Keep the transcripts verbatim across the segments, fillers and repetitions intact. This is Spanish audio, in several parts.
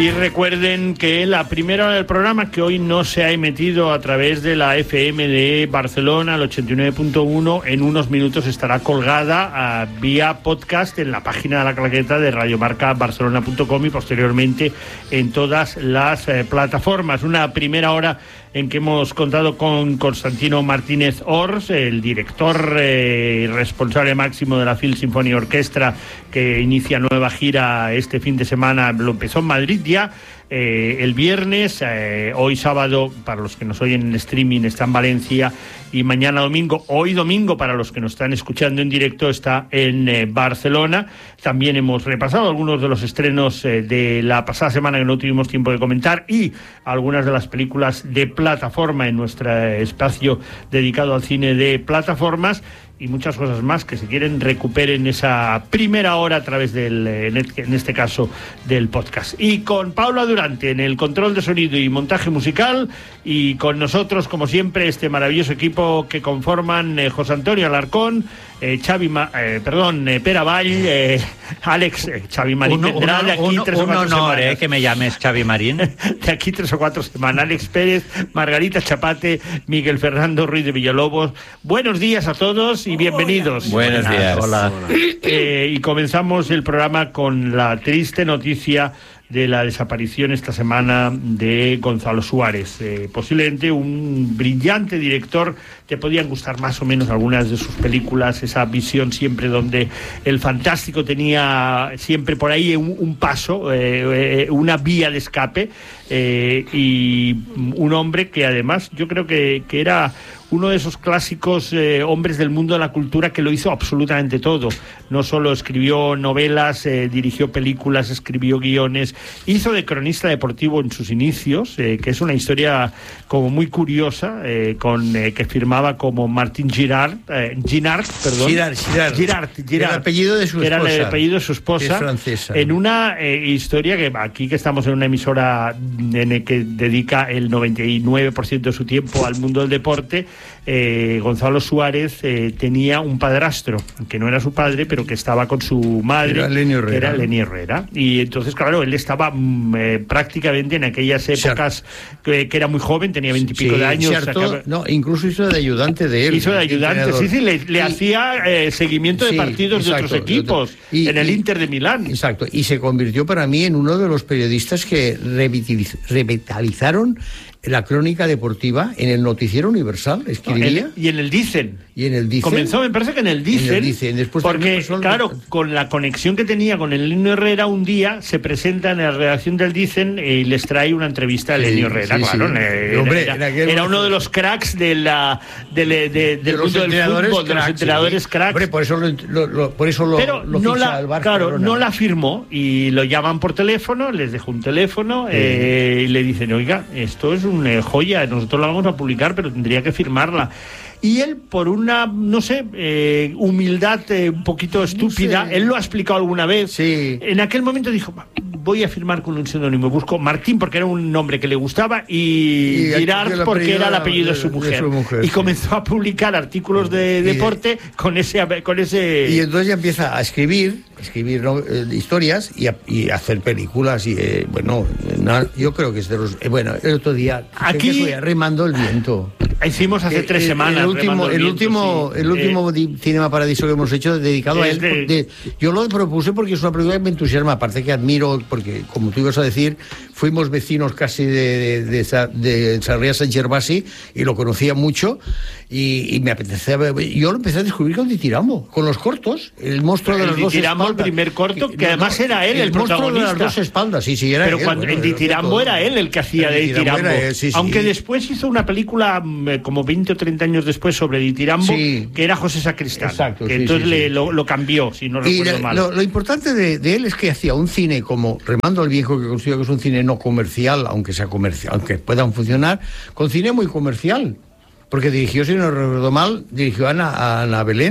Y recuerden que la primera hora del programa, que hoy no se ha emitido a través de la F M de Barcelona, el ochenta y nueve punto uno, en unos minutos estará colgada uh, vía podcast en la página de la claqueta de radiomarca barcelona punto com y posteriormente en todas las uh, plataformas. Una primera hora en que hemos contado con Constantino Martínez Ors, el director eh, responsable máximo de la Phil Symphony Orchestra, que inicia nueva gira este fin de semana. Lo empezó en Madrid ya eh, el viernes, eh, hoy sábado para los que nos oyen en streaming está en Valencia, y mañana domingo, hoy domingo para los que nos están escuchando en directo, está en eh, Barcelona. También hemos repasado algunos de los estrenos eh, de la pasada semana que no tuvimos tiempo de comentar, y algunas de las películas de plataforma en nuestro espacio dedicado al cine de plataformas, y muchas cosas más que, si quieren, recuperen esa primera hora a través del, en este caso, del podcast. Y con Paula Durante en el control de sonido y montaje musical, y con nosotros, como siempre, este maravilloso equipo que conforman eh, José Antonio Alarcón, eh, Xavi, Ma, eh, perdón, eh, Pere Vall, eh, Alex, eh, Xavi Marín, uno, vendrá uno, de aquí uno, tres o un cuatro honor, semanas. Eh, que me llames Xavi Marín. De aquí tres o cuatro semanas. Alex Pérez, Margarita Chapate, Miguel Fernando Ruiz de Villalobos. Buenos días a todos y bienvenidos. Buenos días. Hola. Eh, y comenzamos el programa con la triste noticia de la desaparición esta semana de Gonzalo Suárez, eh, posiblemente un brillante director. Te podían gustar más o menos algunas de sus películas, esa visión siempre donde el fantástico tenía siempre por ahí un, un paso, eh, eh, una vía de escape, eh, y un hombre que además yo creo que, que era uno de esos clásicos eh, hombres del mundo de la cultura que lo hizo absolutamente todo. No solo escribió novelas, eh, dirigió películas, escribió guiones, hizo de cronista deportivo en sus inicios, eh, que es una historia como muy curiosa, eh, con eh, que firmaba como Martín Girard, eh, Girard, perdón. Girard, Girard. Girard, Girard. Era el apellido de su esposa. Era el apellido de su esposa. Que es francesa. En una eh, historia que aquí, que estamos en una emisora en el que dedica el noventa y nueve por ciento de su tiempo al mundo del deporte, Eh, Gonzalo Suárez eh, tenía un padrastro que no era su padre, pero que estaba con su madre, era Lenny Herrera. que era Lenny Herrera, y entonces claro, él estaba mm, eh, prácticamente en aquellas épocas que, que era muy joven, tenía veintipico sí, de años. Cierto, acaba... no, incluso hizo de ayudante de él. Hizo de ayudante, sí, sí, le, le y, hacía eh, seguimiento de sí, partidos exacto, de otros equipos, y, en el y, Inter de Milán. Exacto, y se convirtió para mí en uno de los periodistas que revitaliz, revitalizaron la crónica deportiva en el Noticiero Universal, escribía. No, el, y en el Dicen. Y en el Dicen. Comenzó, me parece que en el Dicen. En el Dicen. Después porque, claro, el... con la conexión que tenía con el Lenny Herrera, un día se presenta en la redacción del Dicen y les trae una entrevista a sí, Lenny Herrera. Sí, claro, sí. Era, Hombre, era, era, era uno de los cracks de la, de, de, de, del de mundo del fútbol, cracks, de los entrenadores sí. cracks. Hombre, por eso lo, lo, lo, por eso lo, Pero lo no la, al Barça, claro, no la firmó, y lo llaman por teléfono, les dejó un teléfono, sí. eh, y le dicen, oiga, esto es una eh, joya, nosotros la vamos a publicar, pero tendría que firmarla. Y él, por una, no sé, eh, humildad eh, un poquito estúpida, no sé. Él lo ha explicado alguna vez, sí. En aquel momento dijo, voy a firmar con un seudónimo, busco Martín porque era un nombre que le gustaba, y, y Girard porque era el apellido de, de, su mujer, de su mujer y sí. Comenzó a publicar artículos de y deporte de, con ese con ese y entonces ya empieza a escribir escribir ¿no? eh, historias y, a, y hacer películas, y eh, bueno, no, yo creo que es de los eh, bueno, el otro día aquí Remando el viento hicimos hace eh, tres semanas el último el, el viento, último sí. el último eh, Cinema Paradiso que hemos hecho dedicado a él de, de, yo lo propuse porque es una película que me entusiasma, aparte que admiro, porque como tú ibas a decir, fuimos vecinos casi de, de, de, de Sarriá San Gervasi y lo conocía mucho, y, y me apetecía, yo lo empecé a descubrir con Ditiramo, con los cortos, el monstruo de las dos espaldas, el primer corto, que, que además no, era él el, el protagonista. De las dos espaldas, sí, sí, era pero él, cuando bueno, en Ditiramo era él el que hacía de Ditiramo, sí, sí. Aunque después hizo una película como veinte o treinta años después sobre Ditiramo, sí. Que era José Sacristán. Exacto, que sí, entonces sí, le, sí. Lo, lo cambió, si no recuerdo y mal. Lo, lo importante de, de él es que hacía un cine como Remando al Viejo, que considero que es un cine no comercial, aunque sea comercial, aunque puedan funcionar, con cine muy comercial, porque dirigió, si no recuerdo mal, dirigió a Ana, a Ana Belén,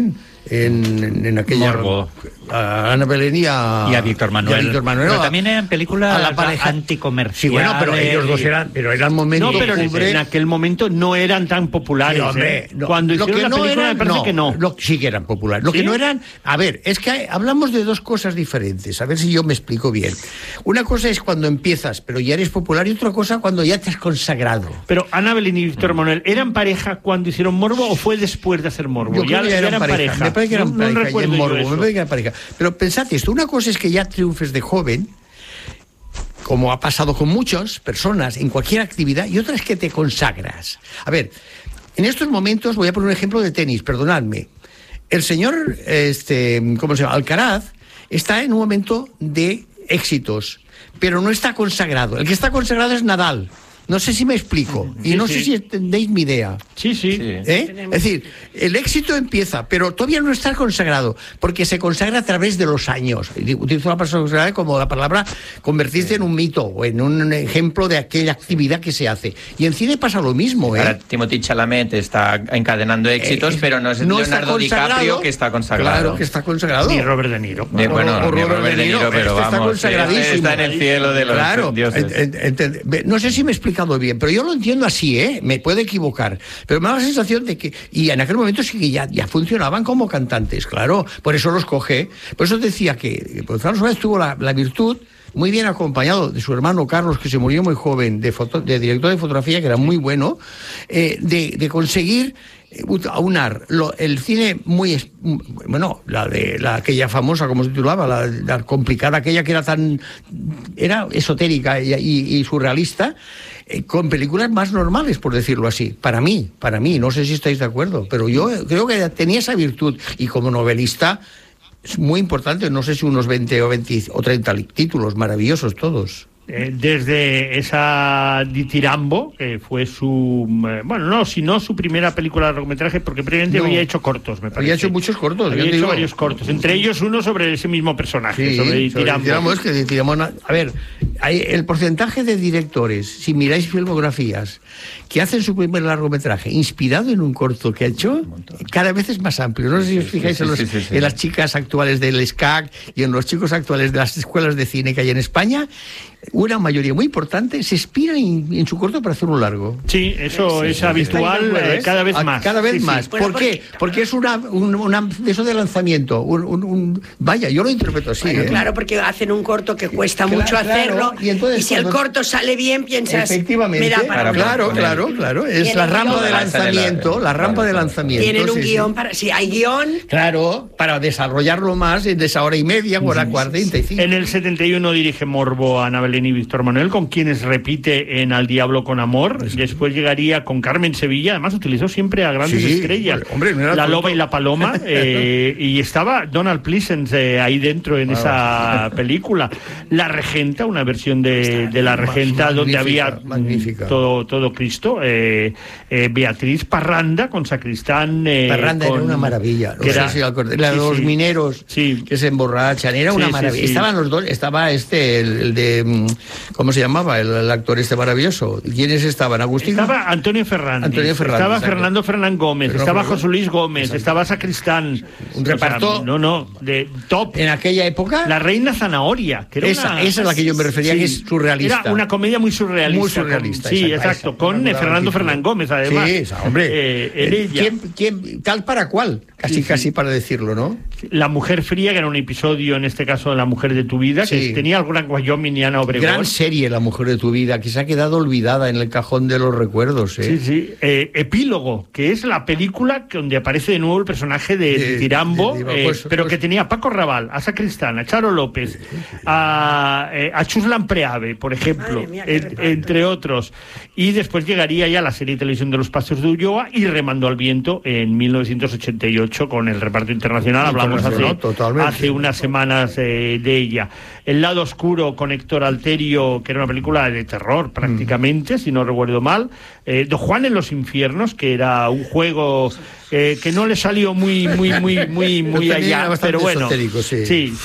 en, en, en aquella... Morbo. A Ana Belén y a, y a Víctor Manuel. Y a Víctor Manuel. Pero No, también eran películas a la pareja anticomerciales. Sí, bueno, pero ellos dos eran, pero eran momentos. No, pero cumbre. en aquel momento no eran tan populares. Sí, hombre, ¿eh? no. Cuando Lo hicieron que la no película eran, me parece no, que no. Lo, sí que eran populares. Lo ¿Sí? que no eran... A ver, es que hay, hablamos de dos cosas diferentes. A ver si yo me explico bien. Una cosa es cuando empiezas, pero ya eres popular, y otra cosa cuando ya te has consagrado. Pero Ana Belén y Víctor Manuel, ¿eran pareja cuando hicieron Morbo o fue después de hacer Morbo? Yo creo ya, que ya eran, eran pareja. pareja. Me parece que eran no, pareja. no y recuerdo en yo Morbo, me eso. parece que eran pareja. Pero pensad esto, una cosa es que ya triunfes de joven, como ha pasado con muchas personas en cualquier actividad, y otra es que te consagras. A ver, en estos momentos voy a poner un ejemplo de tenis, perdonadme. El señor, este, ¿cómo se llama? Alcaraz está en un momento de éxitos, pero no está consagrado. El que está consagrado es Nadal. No sé si me explico. Y Sí, no sí. sé si entendéis mi idea. Sí, sí. Sí. ¿Eh? Es decir, el éxito empieza, pero todavía no está consagrado, porque se consagra a través de los años. Y utilizo la palabra consagrada como la palabra convertirse sí. en un mito o en un ejemplo de aquella actividad que se hace. Y en cine pasa lo mismo, ¿eh? Ahora Timothée Chalamet está encadenando éxitos, eh, pero no es no Leonardo DiCaprio que está consagrado. Claro que está consagrado. Ni Robert De Niro. De, bueno, o, o ni Robert, Robert De Niro, Niro, pero este vamos, está consagradísimo. Está en el cielo de los claro, dioses. Ent, ent, ent, no sé si me he explicado bien, pero yo lo entiendo así, ¿eh? Me puedo equivocar, pero me da la sensación de que, y en aquel momento sí que ya, ya funcionaban como cantantes, claro, por eso los coge. Por eso decía que Gonzalo Suárez tuvo la, la virtud, muy bien acompañado de su hermano Carlos, que se murió muy joven, de, foto, de director de fotografía, que era muy bueno, eh, de, de conseguir aunar lo, el cine muy, bueno, la de la aquella famosa, como se titulaba, la, la complicada, aquella que era tan, era esotérica y, y, y surrealista, eh, con películas más normales, por decirlo así, para mí, para mí, no sé si estáis de acuerdo, pero yo creo que tenía esa virtud, y como novelista es muy importante, no sé si unos veinte o veinte o treinta títulos maravillosos todos. Eh, desde esa Ditirambo, que fue su... Eh, bueno, no, si no su primera película de largometraje, porque previamente no. había hecho cortos, me parece. Había hecho muchos cortos. Había hecho digo. varios cortos, entre ellos uno sobre ese mismo personaje, sí, sobre Ditirambo. Sobre es que Ditirambo, a ver, hay el porcentaje de directores, si miráis filmografías, que hacen su primer largometraje inspirado en un corto que ha hecho, cada vez es más amplio. No sé si os fijáis sí, sí, en, los, sí, sí, sí. en las chicas actuales del S C A C y en los chicos actuales de las escuelas de cine que hay en España. Una mayoría muy importante se inspira en, en su corto para hacer un largo. Sí, eso sí, es sí, habitual eh, cada vez más. Cada vez sí, más. Sí. ¿Por bueno, qué? Porque, porque es una, un, una eso de lanzamiento. Un, un, un, vaya, yo lo interpreto así. Bueno, ¿eh? Claro, porque hacen un corto que cuesta claro, mucho hacerlo. Claro, y, entonces, y si el corto sale bien, piensas. Efectivamente. Mira, para claro, claro, claro. Es la rampa de lanzamiento. La rampa de lanzamiento. Tienen un sí, guión sí. para. Si hay guión. Claro, para desarrollarlo más en esa hora y media, hora cuarenta y cinco. En el setenta y uno dirige Morbo a Ana Belén y Víctor Manuel, con quienes repite en Al Diablo con Amor. Sí. Después llegaría con Carmen Sevilla. Además utilizó siempre a grandes sí, estrellas. Hombre, no era La tonto. Loba y la Paloma. Eh, y estaba Donald Pleasence eh, ahí dentro en wow. esa película. La Regenta, una versión de, de La Regenta magnífica, donde había magnífica. Todo, todo Cristo. Eh, eh, Beatriz Parranda con Sacristán. Eh, Parranda con, era una maravilla. No era, sé si acordé, la de sí, los sí. mineros sí. que se emborrachan. Era una sí, maravilla. Sí, sí. Estaban los dos. Estaba este, el, el de. ¿Cómo se llamaba? El, el actor este maravilloso. ¿Quiénes estaban? Agustín. Estaba Antonio Fernández. Antonio Fernández estaba exacto. Fernando Fernán Gómez. Pero estaba no, José Luis Gómez. Exacto. Estaba Sacristán. Un reparto. O sea, no, no. De top. En aquella época. La Reina Zanahoria. Que era esa, una, esa es la que yo me refería, sí, que es surrealista. Era una comedia muy surrealista. Muy surrealista. Con, sí, esa, exacto. Esa, con eh, Fernando Fernán Gómez, además. Sí, esa, hombre. Eh, en eh, ella. ¿quién, quién, tal para cual. Casi, sí, casi sí. para decirlo, ¿no? La Mujer Fría, que era un episodio, en este caso, de La Mujer de tu Vida, sí. que tenía alguna Wyoming y Ana Obregón. Gran serie, La Mujer de tu Vida, que se ha quedado olvidada en el cajón de los recuerdos, ¿eh? Sí, sí. Eh, Epílogo, que es la película donde aparece de nuevo el personaje de, de Tirambo, de, de, de, pues, eh, pero pues, que tenía a Paco Raval, a Sacristán, a Charo López, a, eh, a Chuslan Preave, por ejemplo, mía, en, entre otros. Y después llegaría ya la serie de televisión de Los Pasos de Ulloa y Remando al Viento en mil novecientos ochenta y ocho con el reparto internacional. Hablamos hace, hace unas semanas eh, de ella. El lado oscuro con Héctor Alterio, que era una película de terror prácticamente, mm. si no recuerdo mal. Eh, Don Juan en los infiernos, que era un juego eh, que no le salió muy muy muy muy muy allá, pero bueno, sí, sí, sí.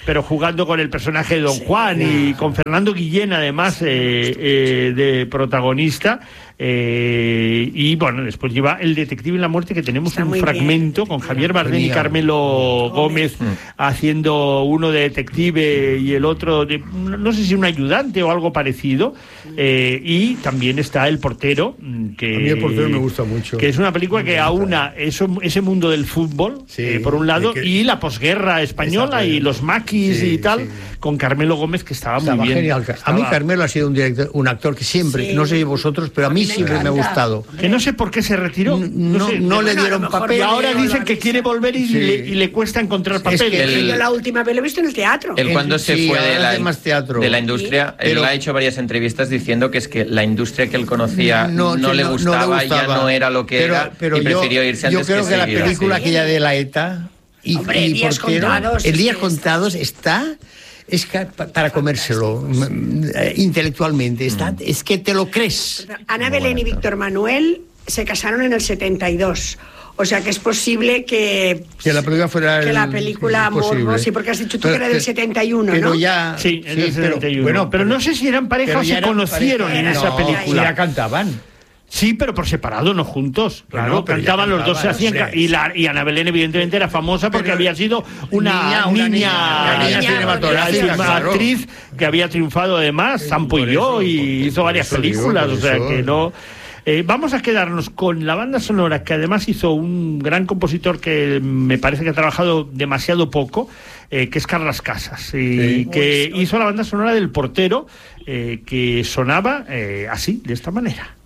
pero jugando con el personaje de Don sí, Juan claro. y con Fernando Guillén, además, eh, eh, de protagonista. Eh, y bueno, después lleva El detective en la muerte, que tenemos Está un fragmento bien, con Javier Bardem y Carmelo Gómez mm. haciendo uno de detective y el otro de, no sé si un ayudante o algo parecido. Eh, y también está El portero, que, a mí El portero me gusta mucho, que es una película que aúna eso, ese mundo del fútbol, sí, eh, por un lado, que... y la posguerra española y los maquis sí, y tal, sí. con Carmelo Gómez, que estaba, estaba muy bien. Genial. Estaba... A mí Carmelo ha sido un director, un actor que siempre, sí. no sé vosotros, pero a mí me siempre encanta. me ha gustado. Que no sé por qué se retiró. No, no, sé, no le dieron papel. Y ahora dicen que quiere volver y, sí. le, y le cuesta encontrar papel. Es que el, yo la última vez lo he visto en el teatro. Él cuando se sí, fue de la, de la industria, ¿Sí? él pero, ha hecho varias entrevistas diciendo que es que la industria que él conocía no, no, le, gustaba, no le gustaba, ya no era lo que pero, era, pero y prefirió yo, irse antes Yo creo que, que la seguir película así. aquella de la ETA y, Hombre, y días portero, contados, el día es contados está... Es que para comérselo eh, intelectualmente, está, mm. es que te lo crees. Ana Belén y Víctor Manuel se casaron en el setenta y dos. O sea que es posible que, que la película fuera que el, la película Morbo, sí, porque has dicho tú pero, que era del setenta y uno, pero ¿no? Ya, sí, es del sí, setenta y uno. Pero, bueno, pero no sé si eran pareja o se conocieron pareja, en esa no, película. Ya cantaban. Sí, pero por separado, no juntos. Claro, cantaban los dos, se hacían. Ca y, la, y Ana Belén, evidentemente, era famosa porque pero había sido una niña, una niña, niña, una niña cinematográfica, claro. actriz que había triunfado además, Sampo y yo, y hizo varias películas, digo, o sea que no. Eh, vamos a quedarnos con la banda sonora, que además hizo un gran compositor que me parece que ha trabajado demasiado poco, eh, que es Carlas Casas, y sí. que hizo la banda sonora del Portero, eh, que sonaba eh, así, de esta manera.